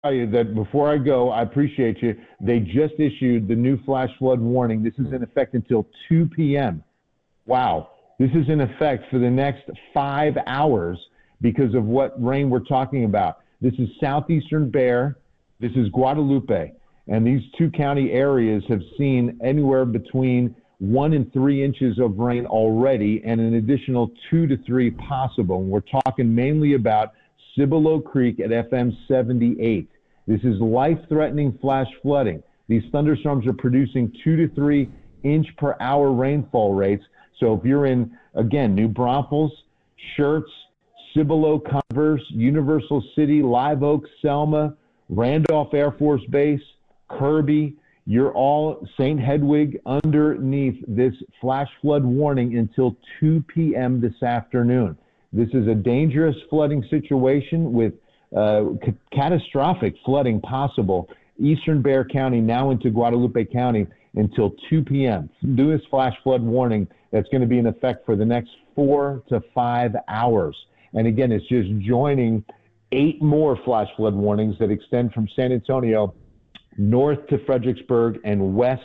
tell you that before I go, I appreciate you. They just issued the new flash flood warning. This is in effect until 2 p.m. Wow. This is in effect for the next 5 hours because of what rain we're talking about. This is southeastern Bexar. This is Guadalupe. And these two county areas have seen anywhere between 1 and 3 inches of rain already and an additional 2 to 3 possible. And we're talking mainly about Cibolo Creek at FM 78. This is life-threatening flash flooding. These thunderstorms are producing 2 to 3 inch per hour rainfall rates. So if you're in, again, New Braunfels, Schertz, Cibolo, Converse, Universal City, Live Oak, Selma, Randolph Air Force Base, Kirby, you're all St. Hedwig underneath this flash flood warning until 2 p.m. this afternoon. This is a dangerous flooding situation with catastrophic flooding possible. Eastern Bexar County now into Guadalupe County until 2 p.m. Do this flash flood warning that's going to be in effect for the next 4 to 5 hours. And again, it's just joining 8 more flash flood warnings that extend from San Antonio north to Fredericksburg and west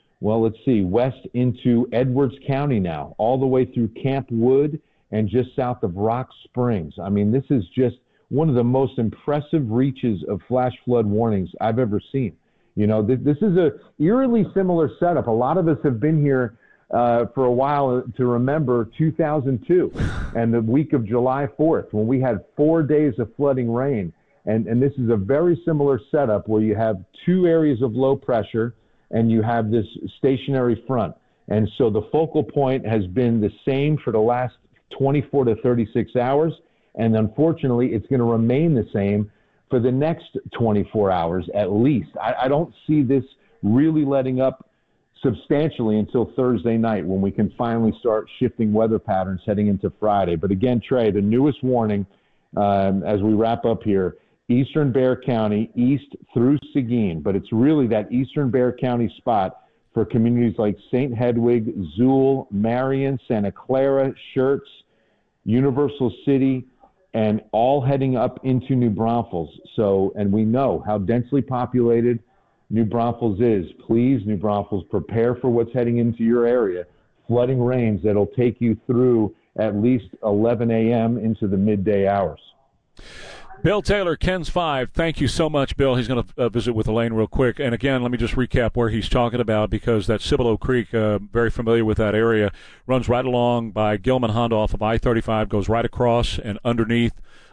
into Edwards County now, all the way through Camp Wood and just south of Rock Springs. I mean, this is just one of the most impressive reaches of flash flood warnings I've ever seen. You know, this is a eerily similar setup. A lot of us have been here for a while to remember 2002 and the week of July 4th when we had 4 days of flooding rain. And this is a very similar setup where you have 2 areas of low pressure and you have this stationary front. And so the focal point has been the same for the last 24 to 36 hours. And unfortunately, it's going to remain the same for the next 24 hours at least. I don't see this really letting up substantially until Thursday night when we can finally start shifting weather patterns heading into Friday. But again, Trey, the newest warning as we wrap up here, Eastern Bexar County, east through Seguin, but it's really that Eastern Bexar County spot for communities like St. Hedwig, Zool, Marion, Santa Clara, Schertz, Universal City, and all heading up into New Braunfels. So, and we know how densely populated New Braunfels is. Please, New Braunfels, prepare for what's heading into your area. Flooding rains that'll take you through at least 11 a.m. into the midday hours. Bill Taylor, KENS 5, thank you so much, Bill. He's going to visit with Elaine real quick. And again, let me just recap where he's talking about, because that Cibolo Creek, very familiar with that area, runs right along by Gilman Honda off of I-35, goes right across and underneath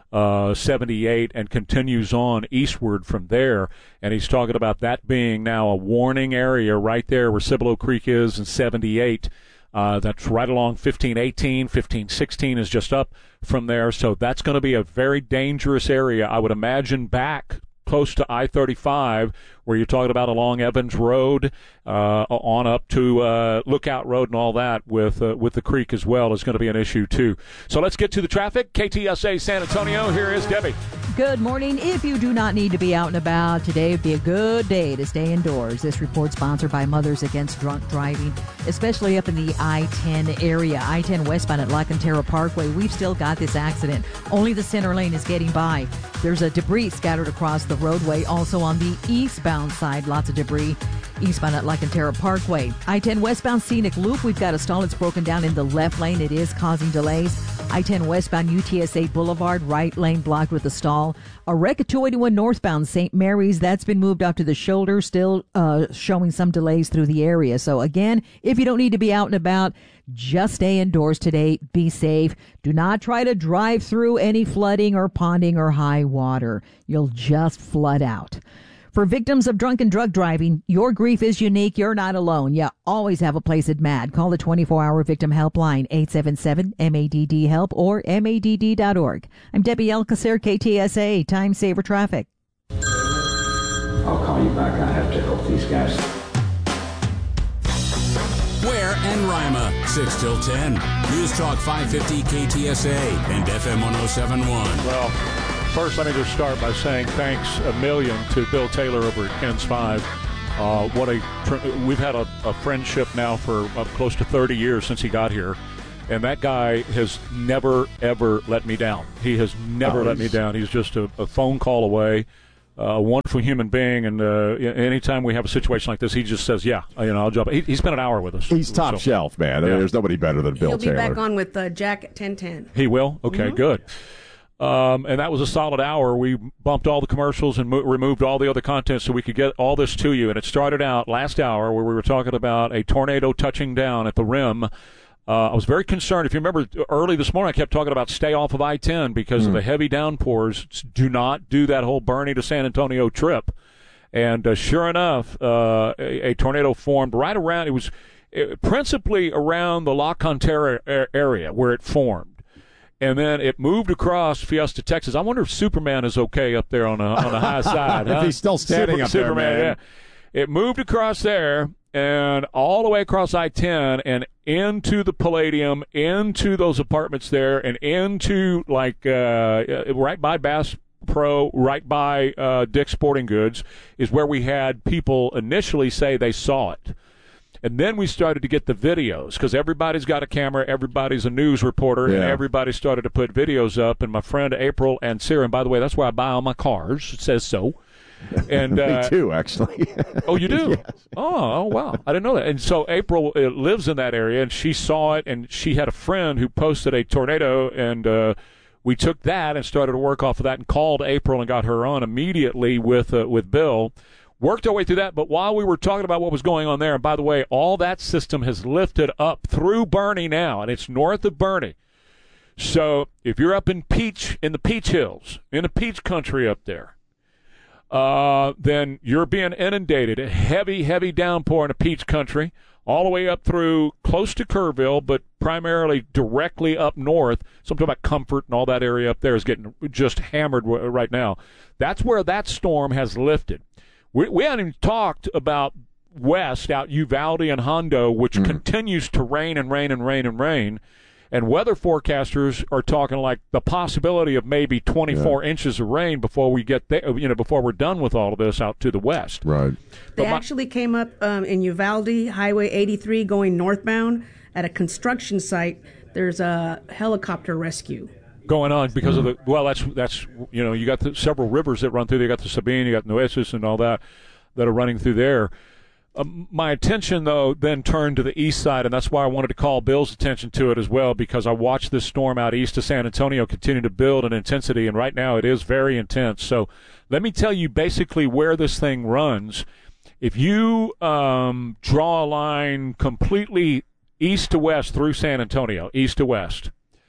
78 and continues on eastward from there. And he's talking about that being now a warning area right there where Cibolo Creek is and 78. That's right along 1518. 1516 is just up from there. So that's going to be a very dangerous area, I would imagine, back close to I-35, where you're talking about along Evans Road, on up to Lookout Road and all that with the creek as well is going to be an issue too. So let's get to the traffic. KTSA San Antonio, here is Debbie. Good morning. If you do not need to be out and about, today would be a good day to stay indoors. This report sponsored by Mothers Against Drunk Driving, especially up in the I-10 area. I-10 westbound at La Cantera Parkway, we've still got this accident. Only the center lane is getting by. There's a debris scattered across the roadway. Also on the eastbound side, lots of debris. Eastbound at La Cantera Parkway. I-10 westbound Scenic Loop, we've got a stall that's broken down in the left lane. It is causing delays. I-10 westbound UTSA Boulevard, right lane blocked with a stall. A wreck at 281 northbound St. Mary's, that's been moved out to the shoulder, still showing some delays through the area. So again, if you don't need to be out and about, just stay indoors today. Be safe. Do not try to drive through any flooding or ponding or high water. You'll just flood out. For victims of drunk and drug driving, your grief is unique. You're not alone. You always have a place at MADD. Call the 24-hour victim helpline, 877-MADD-HELP or MADD.org. I'm Debbie Alcacer, KTSA, Time Saver Traffic. I'll call you back. I have to help these guys. Ware and Rima, 6 till 10. News Talk 550 KTSA and FM 1071. Well, first, let me just start by saying thanks a million to Bill Taylor over at KENS 5. We've had a friendship now for close to 30 years since he got here, and that guy has never, ever let me down. He has never let me down. He's just a phone call away. a wonderful human being, and anytime we have a situation like this, he just says, "Yeah, I'll jump." He spent an hour with us. He's top shelf, man. Yeah. There's nobody better than Bill Taylor. He'll be back on with Jack at 10:10. He will? Okay, good. And that was a solid hour. We bumped all the commercials and removed all the other content so we could get all this to you. And it started out last hour where we were talking about a tornado touching down at the rim. I was very concerned. If you remember early this morning, I kept talking about stay off of I-10 because of the heavy downpours. Do not do that whole Boerne to San Antonio trip. And sure enough, a tornado formed right around. It was principally around the La Cantera area where it formed. And then it moved across Fiesta, Texas. I wonder if Superman is okay up there on the high side. If he's still standing up there, man. Yeah. It moved across there and all the way across I-10 and into the Palladium, into those apartments there, and into right by Bass Pro, right by Dick's Sporting Goods, is where we had people initially say they saw it. And then we started to get the videos because everybody's got a camera, everybody's a news reporter, and everybody started to put videos up. And my friend April and Sarah, and by the way, that's where I buy all my cars. It says so. And me too, actually. Oh, you do? Yes. Oh, wow. I didn't know that. And so April lives in that area, and she saw it, and she had a friend who posted a tornado, and we took that and started to work off of that and called April and got her on immediately with Bill. Worked our way through that, but while we were talking about what was going on there, and by the way, all that system has lifted up through Boerne now, and it's north of Boerne. So if you're up in the Peach Hills, in the Peach Country up there, then you're being inundated. A heavy, heavy downpour in the Peach Country, all the way up through close to Kerrville, but primarily directly up north. So I'm talking about Comfort and all that area up there is getting just hammered right now. That's where that storm has lifted. We haven't even talked about west out Uvalde and Hondo, which continues to rain and rain and rain and rain. And weather forecasters are talking like the possibility of maybe 24 inches of rain before we get there, before we're done with all of this out to the west. Right. They actually came up in Uvalde, Highway 83, going northbound at a construction site. There's a helicopter rescue going on because of that's you got several rivers that run through there. You got the Sabine, you got Nueces and all that are running through there. My attention, though, then turned to the east side, and that's why I wanted to call Bill's attention to it as well, because I watched this storm out east of San Antonio continue to build in intensity, and right now it is very intense. So let me tell you basically where this thing runs. If you draw a line completely east to west through San Antonio, east to west,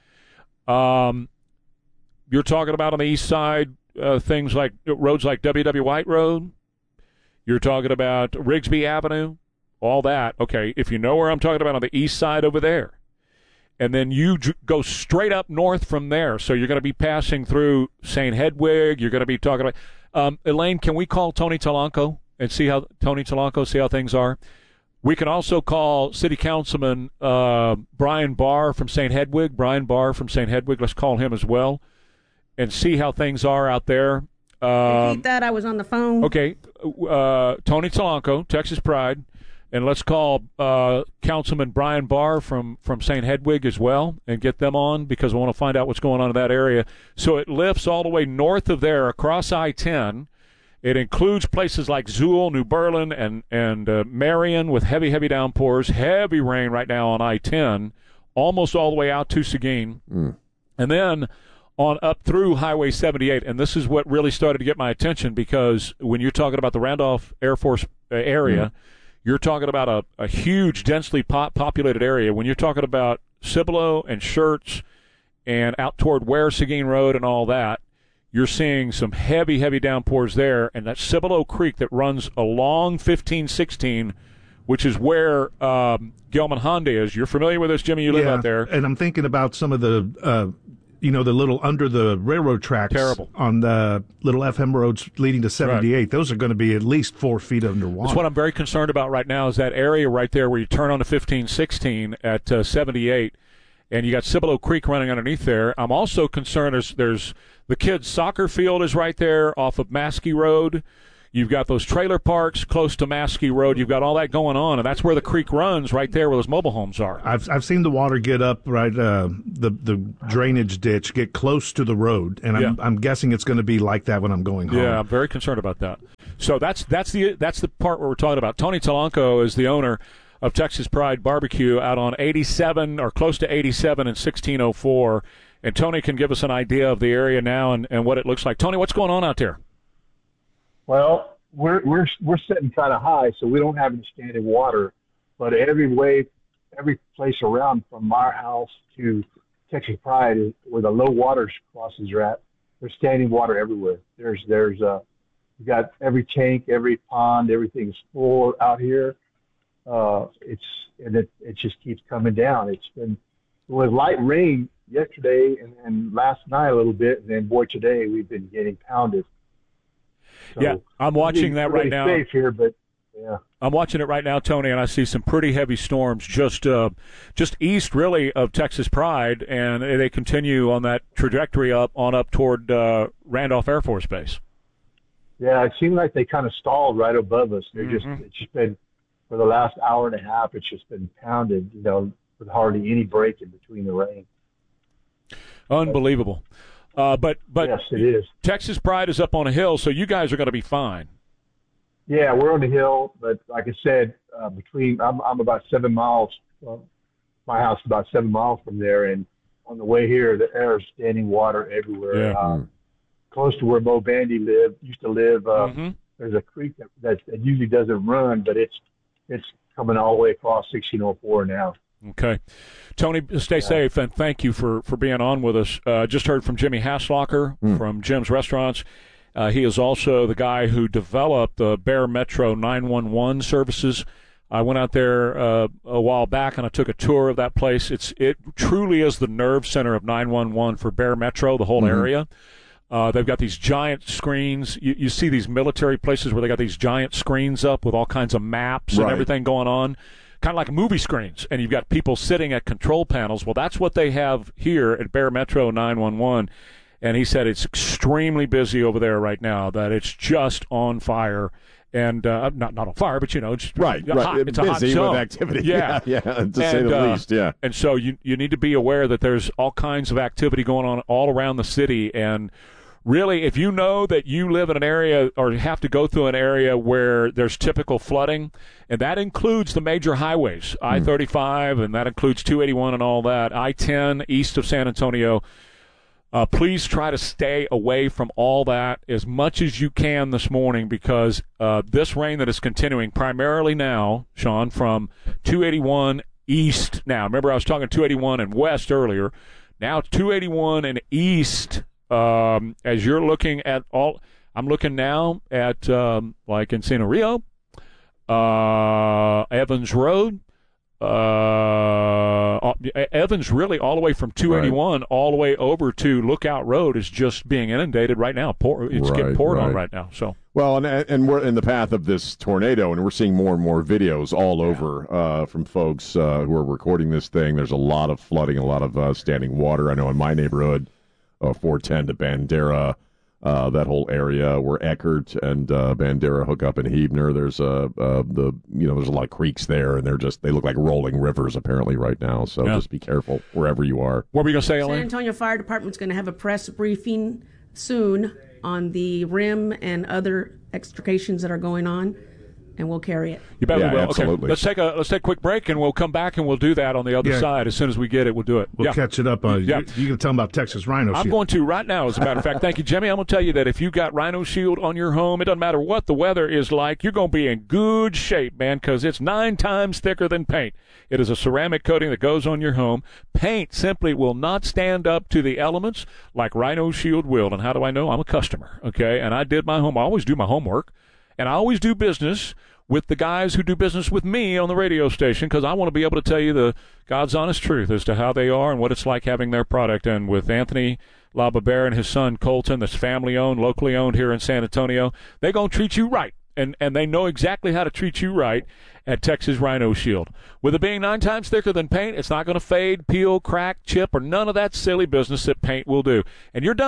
you're talking about on the east side things like roads like W.W. White Road. You're talking about Rigsby Avenue, all that. Okay, if you know where I'm talking about on the east side over there. And then you go straight up north from there. So you're going to be passing through St. Hedwig. You're going to be talking about Elaine, can we call Tony Talanco and see how things are? We can also call City Councilman Brian Barr from St. Hedwig. Let's call him as well and see how things are out there. Repeat that. I was on the phone. Okay. Tony Talanco, Texas Pride. And let's call Councilman Brian Barr from St. Hedwig as well and get them on because I want to find out what's going on in that area. So it lifts all the way north of there across I-10. It includes places like Zool, New Berlin, and Marion with heavy, heavy downpours, heavy rain right now on I-10, almost all the way out to Seguin. And then on up through Highway 78, and this is what really started to get my attention because when you're talking about the Randolph Air Force area, you're talking about a huge, densely populated area. When you're talking about Cibolo and Schertz and out toward Ware Seguin Road and all that, you're seeing some heavy, heavy downpours there, and that Cibolo Creek that runs along 1516, which is where Gelman Honda is. You're familiar with this, Jimmy? You live out there. And I'm thinking about some of the the little under the railroad tracks. Terrible. On the little FM roads leading to 78. Right. Those are going to be at least 4 feet underwater. That's what I'm very concerned about right now is that area right there where you turn on to 1516 at 78, and you got Cibolo Creek running underneath there. I'm also concerned there's the kids' soccer field is right there off of Maskey Road. You've got those trailer parks close to Maskey Road. You've got all that going on, and that's where the creek runs, right there where those mobile homes are. I've seen the water get up the drainage ditch get close to the road, and I'm guessing it's going to be like that when I'm going home. Yeah, I'm very concerned about that. So that's the part where we're talking about. Tony Talanco is the owner of Texas Pride Barbecue out on 87 or close to 87 and 1604. And Tony can give us an idea of the area now and what it looks like. Tony, what's going on out there? Well, we're sitting kind of high, so we don't have any standing water. But every place around from our house to Texas Pride, where the low water crossings are at, there's standing water everywhere. You got every tank, every pond, everything's full out here. It just keeps coming down. It was light rain yesterday and last night a little bit, and then boy, today we've been getting pounded. So, yeah, I'm watching that right now. Safe here, but yeah, I'm watching it right now, Tony, and I see some pretty heavy storms just east, really, of Texas Pride, and they continue on that trajectory up toward Randolph Air Force Base. Yeah, it seemed like they kind of stalled right above us. It's just been for the last hour and a half. It's just been pounded, with hardly any break in between the rain. Unbelievable. But yes, it is. Texas Pride is up on a hill, so you guys are going to be fine. Yeah, we're on the hill, but like I said, I'm about 7 miles. Well, my house is about 7 miles from there, and on the way here, there's standing water everywhere. Yeah. Close to where Mo Bandy used to live. There's a creek that usually doesn't run, but it's coming all the way across 1604 now. Okay. Tony, stay safe, and thank you for being on with us. Just heard from Jimmy Haslocker from Jim's Restaurants. He is also the guy who developed the Bear Metro 911 services. I went out there a while back, and I took a tour of that place. It truly is the nerve center of 911 for Bear Metro, the whole area. They've got these giant screens. You see these military places where they got these giant screens up with all kinds of maps and everything going on, kind of like movie screens, and you've got people sitting at control panels. Well, that's what they have here at Bear Metro 911, and he said it's extremely busy over there right now, that it's just on fire. And not on fire, but it's right. Hot. It's busy a hot zone. with activity. Yeah, to say the least. Yeah, and so you need to be aware that there's all kinds of activity going on all around the city. And really, if you know that you live in an area or have to go through an area where there's typical flooding, and that includes the major highways, I-35, and that includes 281 and all that, I-10 east of San Antonio. Please try to stay away from all that as much as you can this morning, because this rain that is continuing primarily now, Sean, from 281 east now. Remember, I was talking 281 and west earlier. Now 281 and east, as you're looking at all, I'm looking now at like Encino Rio, Evans Road, Evans, really all the way from 281 all the way over to Lookout Road is just being inundated right now. It's getting poured on right now. So well, and we're in the path of this tornado, and we're seeing more and more videos all over from folks who are recording this thing. There's a lot of flooding, a lot of standing water. I know in my neighborhood, 410 to Bandera. That whole area where Eckert and Bandera hook up in Huebner, there's there's a lot of creeks there, and they look like rolling rivers apparently right now. So just be careful wherever you are. What were you going to say, Elaine? San Antonio Fire Department's going to have a press briefing soon on the rim and other extrications that are going on, and we'll carry it. You bet we will. Absolutely. Okay, let's take a quick break, and we'll come back and we'll do that on the other side. As soon as we get it, we'll do it. We'll catch it up. You can tell them about Texas Rhino Shield. I'm going to right now, as a matter of fact. Thank you, Jimmy. I'm going to tell you that if you've got Rhino Shield on your home, it doesn't matter what the weather is like, you're going to be in good shape, man, because it's 9 times thicker than paint. It is a ceramic coating that goes on your home. Paint simply will not stand up to the elements like Rhino Shield will. And how do I know? I'm a customer, okay? And I did my home. I always do my homework, and I always do business with the guys who do business with me on the radio station, because I want to be able to tell you the God's honest truth as to how they are and what it's like having their product. And with Anthony LaBarbera and his son Colton, that's family-owned, locally owned here in San Antonio, they're going to treat you right. And they know exactly how to treat you right at Texas Rhino Shield. With it being 9 times thicker than paint, it's not going to fade, peel, crack, chip, or none of that silly business that paint will do. And you're done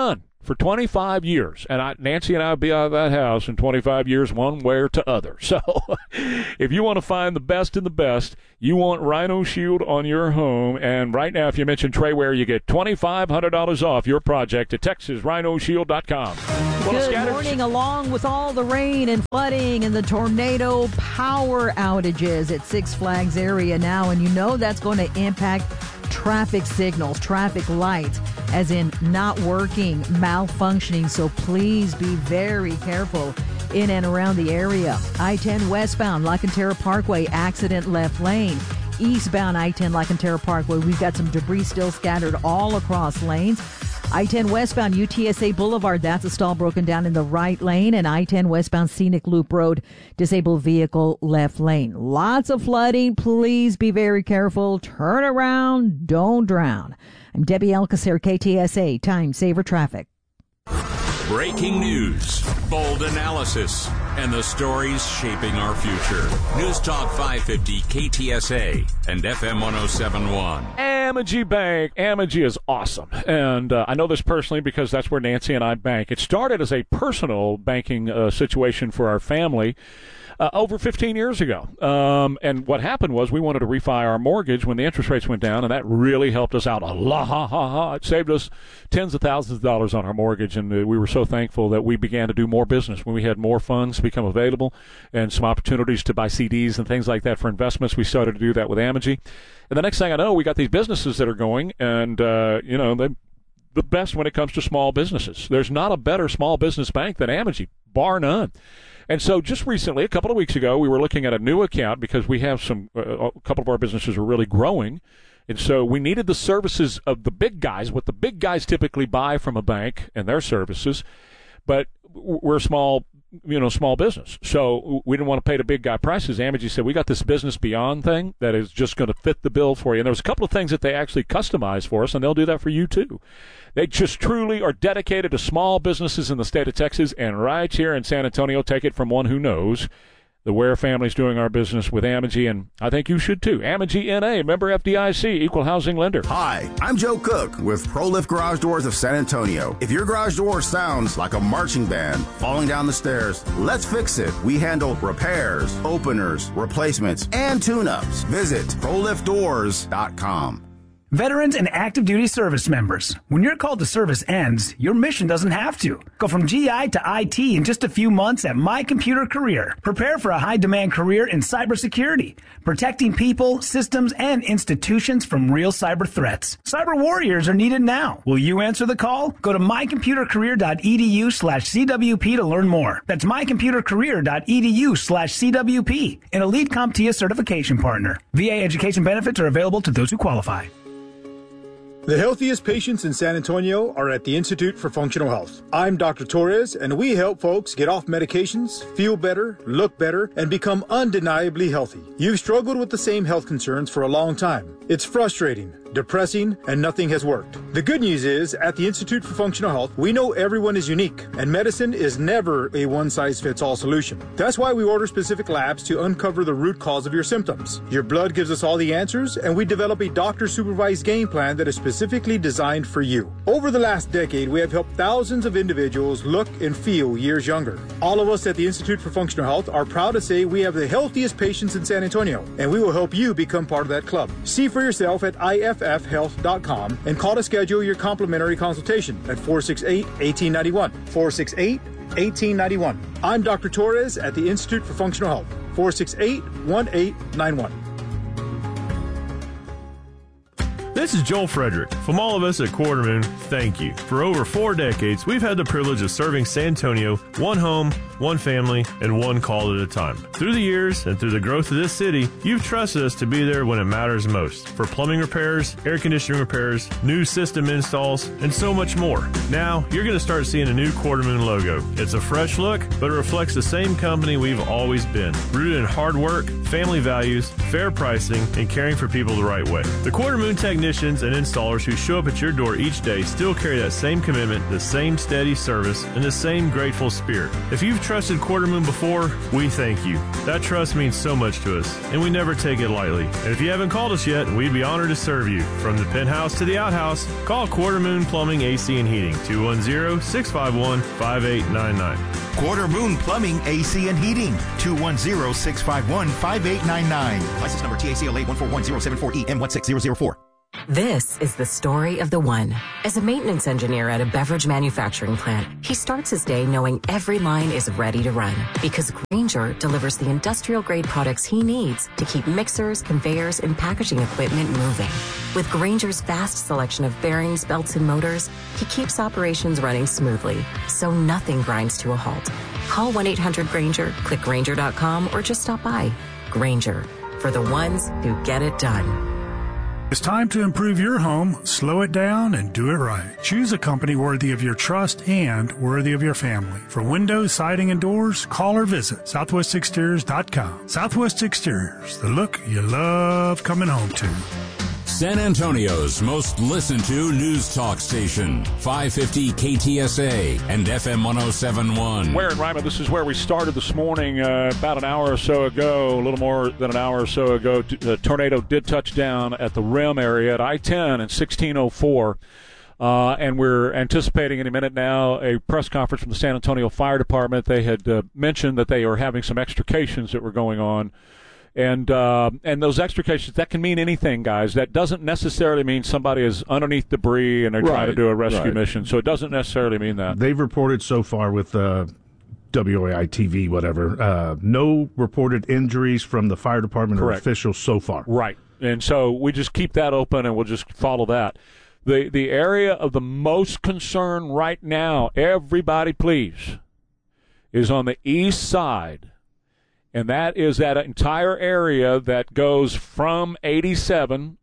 for 25 years. And Nancy and I will be out of that house in 25 years, one way or to other. So if you want to find the best in the best, you want Rhino Shield on your home. And right now, if you mention Trey Ware, you get $2,500 off your project at TexasRhinoShield.com. Good morning. Along with all the rain and flooding and the tornado power outages at Six Flags area now, and you know that's going to impact traffic signals, traffic lights, as in not working, malfunctioning. So please be very careful in and around the area. I-10 westbound, La Cantera Parkway, accident left lane. Eastbound I-10 La Cantera Parkway, we've got some debris still scattered all across lanes. I-10 westbound UTSA Boulevard, that's a stall broken down in the right lane. And I-10 westbound Scenic Loop Road, disabled vehicle left lane. Lots of flooding. Please be very careful. Turn around. Don't drown. I'm Debbie Alcacer, KTSA, Time Saver Traffic. Breaking news, bold analysis, and the stories shaping our future. News Talk 550 KTSA and FM 1071. Amegy Bank. Amegy is awesome. And I know this personally because that's where Nancy and I bank. It started as a personal banking situation for our family over 15 years ago. And what happened was we wanted to refi our mortgage when the interest rates went down, and that really helped us out a lot. It saved us tens of thousands of dollars on our mortgage, and we were so thankful that we began to do more business when we had more funds become available and some opportunities to buy CDs and things like that for investments. We started to do that with Amegy. And the next thing I know, we got these businesses that are going, and, they're the best when it comes to small businesses. There's not a better small business bank than Amegy, bar none. And so just recently, a couple of weeks ago, we were looking at a new account because we have a couple of our businesses are really growing. And so we needed the services of the big guys, what the big guys typically buy from a bank and their services. But we're a small business. So we didn't want to pay the big guy prices. Amegy said, we got this business beyond thing that is just going to fit the bill for you. And there was a couple of things that they actually customized for us, and they'll do that for you too. They just truly are dedicated to small businesses in the state of Texas, and right here in San Antonio, take it from one who knows. The Ware family's doing our business with Amegy, and I think you should too. Amegy N.A., member FDIC, equal housing lender. Hi, I'm Joe Cook with ProLift Garage Doors of San Antonio. If your garage door sounds like a marching band falling down the stairs, let's fix it. We handle repairs, openers, replacements, and tune-ups. Visit ProLiftDoors.com. Veterans and active duty service members, when your call to service ends, your mission doesn't have to. Go from GI to IT in just a few months at My Computer Career. Prepare for a high-demand career in cybersecurity, protecting people, systems, and institutions from real cyber threats. Cyber warriors are needed now. Will you answer the call? Go to mycomputercareer.edu/CWP to learn more. That's mycomputercareer.edu/CWP, an elite CompTIA certification partner. VA education benefits are available to those who qualify. The healthiest patients in San Antonio are at the Institute for Functional Health. I'm Dr. Torres, and we help folks get off medications, feel better, look better, and become undeniably healthy. You've struggled with the same health concerns for a long time. It's frustrating, depressing, and nothing has worked. The good news is, at the Institute for Functional Health, we know everyone is unique, and medicine is never a one-size-fits-all solution. That's why we order specific labs to uncover the root cause of your symptoms. Your blood gives us all the answers, and we develop a doctor-supervised game plan that is specifically designed for you. Over the last decade, we have helped thousands of individuals look and feel years younger. All of us at the Institute for Functional Health are proud to say we have the healthiest patients in San Antonio, and we will help you become part of that club. See for yourself at IFFhealth.com and call to schedule your complimentary consultation at 468-1891. 468-1891. I'm Dr. Torres at the Institute for Functional Health. 468-1891. This is Joel Frederick. From all of us at Quartermoon, thank you. For over 4 decades, we've had the privilege of serving San Antonio, one home, one family, and one call at a time. Through the years and through the growth of this city, you've trusted us to be there when it matters most. For plumbing repairs, air conditioning repairs, new system installs, and so much more. Now, you're going to start seeing a new Quartermoon logo. It's a fresh look, but it reflects the same company we've always been. Rooted in hard work, family values, fair pricing, and caring for people the right way. The Quartermoon technicians and installers who show up at your door each day still carry that same commitment, the same steady service, and the same grateful spirit. If you've trusted Quarter Moon before, we thank you. That trust means so much to us, and we never take it lightly. And if you haven't called us yet, we'd be honored to serve you. From the penthouse to the outhouse, call Quarter Moon Plumbing, AC, and Heating, 210-651-5899. Quarter Moon Plumbing, AC, and Heating, 210-651-5899. License number TACLA 141-074E M16004. This is the story of the one. As a maintenance engineer at a beverage manufacturing plant, he starts his day knowing every line is ready to run because Grainger delivers the industrial-grade products he needs to keep mixers, conveyors, and packaging equipment moving. With Grainger's vast selection of bearings, belts, and motors, he keeps operations running smoothly, so nothing grinds to a halt. Call 1-800-GRAINGER, click Grainger.com, or just stop by. Grainger, for the ones who get it done. It's time to improve your home, slow it down, and do it right. Choose a company worthy of your trust and worthy of your family. For windows, siding, and doors, call or visit southwestexteriors.com. Southwest Exteriors, the look you love coming home to. San Antonio's most listened to news talk station, 550 KTSA and FM 107.1. Ware and Ryman, this is where we started this morning about an hour or so ago, a little more than an hour or so ago. The tornado did touch down at the rim area at I-10 and 1604. And we're anticipating any minute now a press conference from the San Antonio Fire Department. They had mentioned that they are having some extrications that were going on. And those extrications, that can mean anything, guys. That doesn't necessarily mean somebody is underneath debris and they're trying to do a rescue mission. So it doesn't necessarily mean that. They've reported so far with WAI-TV, whatever, no reported injuries from the fire department or officials so far. Right. And so we just keep that open and we'll just follow that. The area of the most concern right now, everybody please, is on the east side. And that is that entire area that goes from 87,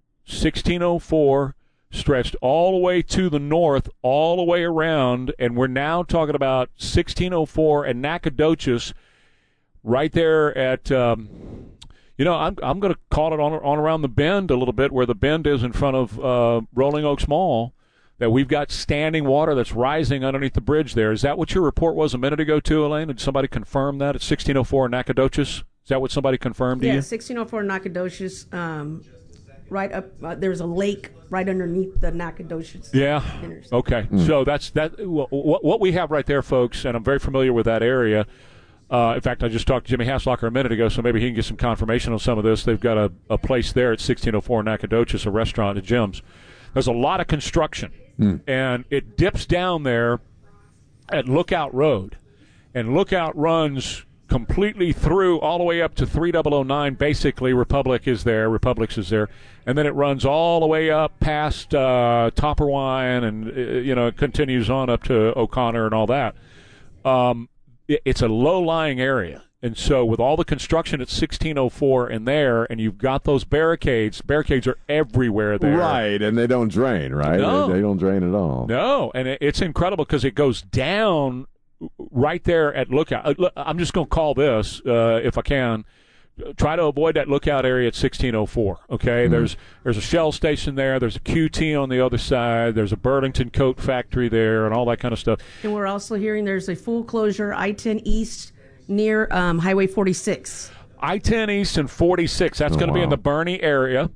1604, stretched all the way to the north, all the way around. And we're now talking about 1604 and Nacogdoches right there at, I'm going to call it on around the bend a little bit, where the bend is in front of Rolling Oaks Mall. That we've got standing water that's rising underneath the bridge there. Is that what your report was a minute ago, too, Elaine? Did somebody confirm that at 1604 Nacogdoches? Is that what somebody confirmed to you? Yeah, 1604 Nacogdoches, right up, there's a lake right underneath the Nacogdoches. Yeah, okay. So that's that. What we have right there, folks, and I'm very familiar with that area. In fact, I just talked to Jimmy Haslocker a minute ago, so maybe he can get some confirmation on some of this. They've got a place there at 1604 Nacogdoches, a restaurant at Jim's. There's a lot of construction. And it dips down there at Lookout Road. And Lookout runs completely through all the way up to 3009. Basically, Republics is there. And then it runs all the way up past Topperwine and, it continues on up to O'Connor and all that. It's a low-lying area. And so with all the construction at 1604 in there, and you've got those barricades are everywhere there. Right, and they don't drain, right? No. They don't drain at all. No, and it's incredible because it goes down right there at Lookout. I'm just going to call this, if I can, try to avoid that Lookout area at 1604, okay? There's a Shell station there. There's a QT on the other side. There's a Burlington coat factory there and all that kind of stuff. And we're also hearing there's a full closure, I-10 East, near Highway 46. I-10 East and 46. That's going to be in the Bernie area.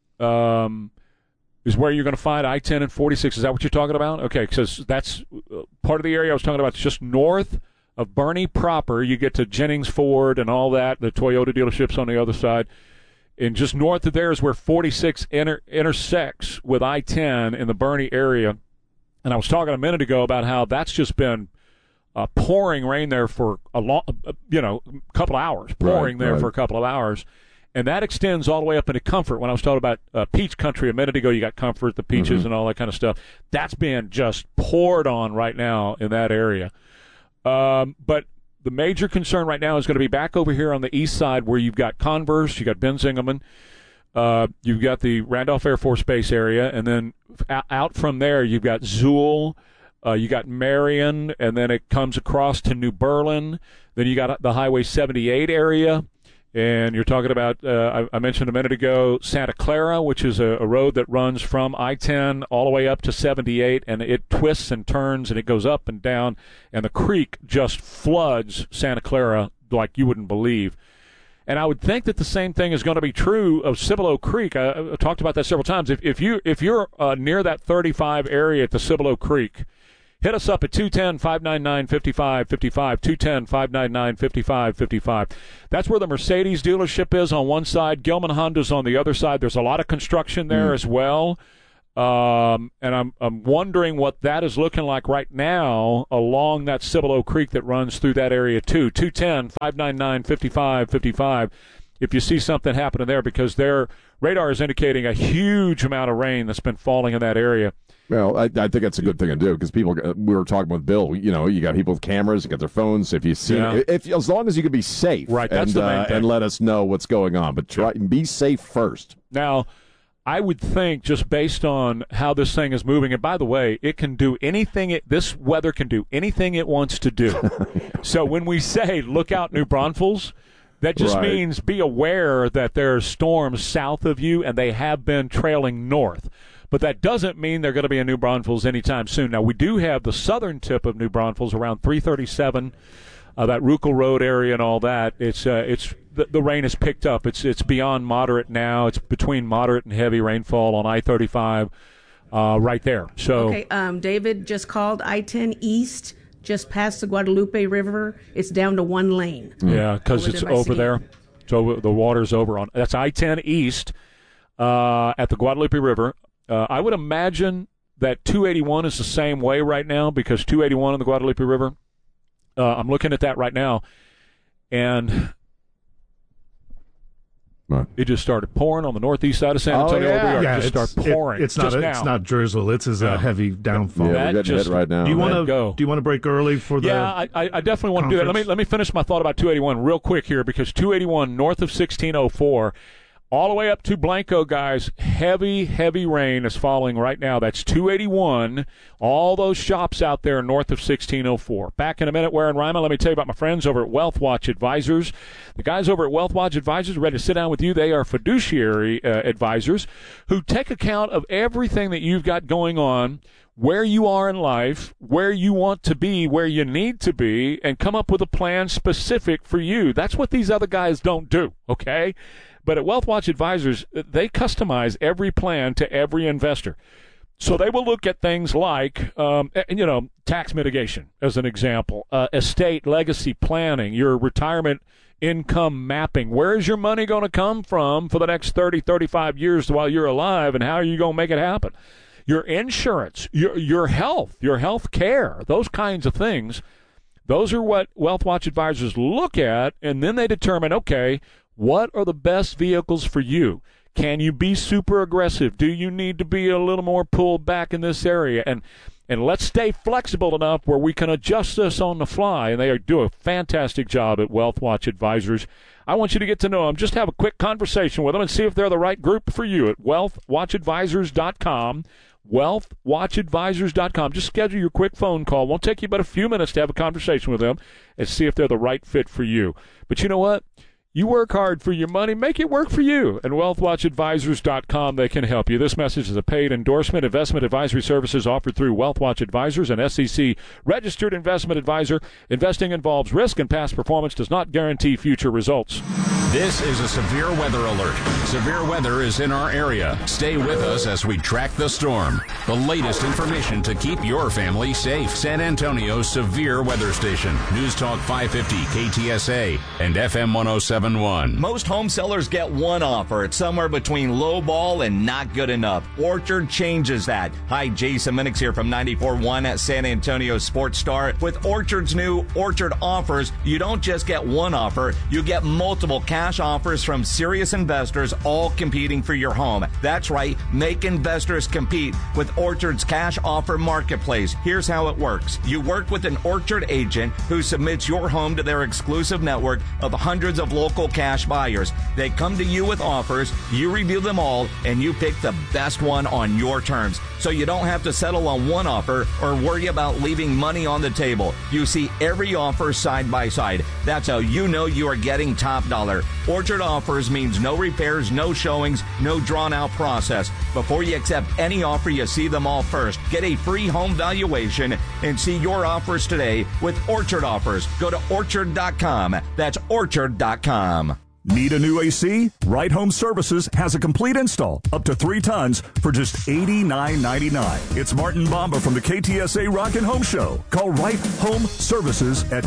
Is where you're going to find I-10 and 46. Is that what you're talking about? Okay, because that's part of the area I was talking about. It's just north of Bernie proper. You get to Jennings Ford and all that, the Toyota dealerships on the other side. And just north of there is where 46 intersects with I-10 in the Bernie area. And I was talking a minute ago about how that's just been pouring rain there for a long, couple of hours, for a couple of hours. And that extends all the way up into Comfort. When I was talking about Peach Country a minute ago, you got Comfort, the peaches and all that kind of stuff. That's being just poured on right now in that area. But the major concern right now is going to be back over here on the east side where you've got Converse, you've got Ben Zingerman, you've got the Randolph Air Force Base area, and then out from there you've got Zool, you got Marion, and then it comes across to New Berlin. Then you got the Highway 78 area. And you're talking about, I mentioned a minute ago, Santa Clara, which is a road that runs from I-10 all the way up to 78, and it twists and turns, and it goes up and down, and the creek just floods Santa Clara like you wouldn't believe. And I would think that the same thing is going to be true of Cibolo Creek. I talked about that several times. If you're near that 35 area at the Cibolo Creek, hit us up at 210-599-5555, 210-599-5555. That's where the Mercedes dealership is on one side. Gilman Honda's on the other side. There's a lot of construction there as well. And I'm wondering what that is looking like right now along that Cibolo Creek that runs through that area too. 210-599-5555 if you see something happening there, because their radar is indicating a huge amount of rain that's been falling in that area. Well, I think that's a good thing to do, because people, we were talking with Bill, you got people with cameras, you got their phones. If you see, as long as you can be safe, right? That's the main thing. And let us know what's going on. But try and be safe first. Now, I would think, just based on how this thing is moving, and by the way, it can do anything. This weather can do anything it wants to do. So when we say look out, New Braunfels, that just means be aware that there are storms south of you, and they have been trailing north. But that doesn't mean they're going to be in New Braunfels anytime soon. Now, we do have the southern tip of New Braunfels around 337, that Ruckel Road area and all that. The rain has picked up. It's beyond moderate now. It's between moderate and heavy rainfall on I-35 right there. So okay, David just called I-10 East, just past the Guadalupe River. It's down to one lane. Yeah, because it's over there. So the water's over on. That's I-10 East at the Guadalupe River. I would imagine that 281 is the same way right now, because 281 on the Guadalupe River, I'm looking at that right now, and it just started pouring on the northeast side of San Antonio. It just started pouring. It's not drizzle. It's a heavy downfall. Yeah, we're getting hit right now. Do you want to break early for the? Yeah, I definitely want to do that. Let me finish my thought about 281 real quick here, because 281 north of 1604. All the way up to Blanco, guys, heavy rain is falling right now. That's 281, all those shops out there north of 1604. Back in a minute, Ware and Ryman. Let me tell you about my friends over at Wealth Watch Advisors. The guys over at Wealth Watch Advisors are ready to sit down with you. They are fiduciary advisors who take account of everything that you've got going on, where you are in life, where you want to be, where you need to be, and come up with a plan specific for you. That's what these other guys don't do, okay? But at Wealth Watch Advisors, they customize every plan to every investor. So they will look at things like, tax mitigation, as an example, estate legacy planning, your retirement income mapping. Where is your money going to come from for the next 30, 35 years while you're alive, and how are you going to make it happen? Your insurance, your health care, those kinds of things. Those are what Wealth Watch Advisors look at, and then they determine, okay, what are the best vehicles for you? Can you be super aggressive? Do you need to be a little more pulled back in this area? And let's stay flexible enough where we can adjust this on the fly. And they do a fantastic job at Wealth Watch Advisors. I want you to get to know them. Just have a quick conversation with them and see if they're the right group for you at wealthwatchadvisors.com. wealthwatchadvisors.com. Just schedule your quick phone call. Won't take you but a few minutes to have a conversation with them and see if they're the right fit for you. But you know what? You work hard for your money. Make it work for you. And wealthwatchadvisors.com, they can help you. This message is a paid endorsement. Investment advisory services offered through Wealth Watch Advisors, an SEC-registered investment advisor. Investing involves risk, and past performance does not guarantee future results. This is a severe weather alert. Severe weather is in our area. Stay with us as we track the storm. The latest information to keep your family safe. San Antonio's severe weather station. News Talk 550 KTSA and FM 107.1. Most home sellers get one offer. It's somewhere between low ball and not good enough. Orchard changes that. Hi, Jason Minix here from 94.1 at San Antonio Sports Star. With Orchard's new Orchard offers, you don't just get one offer, you get multiple cash offers from serious investors, all competing for your home. That's right, make investors compete with Orchard's cash offer marketplace. Here's how it works. You work with an Orchard agent who submits your home to their exclusive network of hundreds of local cash buyers. They come to you with offers, you review them all, and you pick the best one on your terms. So you don't have to settle on one offer or worry about leaving money on the table. You see every offer side by side. That's how you know you are getting top dollar. Orchard Offers means no repairs, no showings, no drawn-out process. Before you accept any offer, you see them all first. Get a free home valuation and see your offers today with Orchard Offers. Go to Orchard.com. That's Orchard.com. Need a new AC? Right Home Services has a complete install up to 3 tons for just $89.99. It's Martin Bomba from the KTSA Rockin' Home Show. Call Right Home Services at